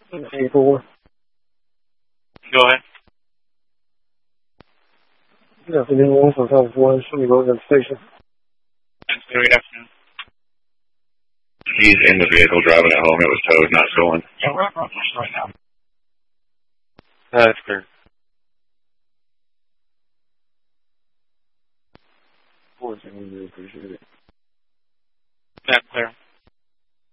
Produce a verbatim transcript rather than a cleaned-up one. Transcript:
eight four. Go ahead. Good afternoon, one for South one, Shirley Road at the station. Good afternoon. He's in the vehicle driving it home. It was towed, not stolen. Yeah, we're at Rutgers right now. Uh, that's clear. Of course, I really appreciate it. That's clear.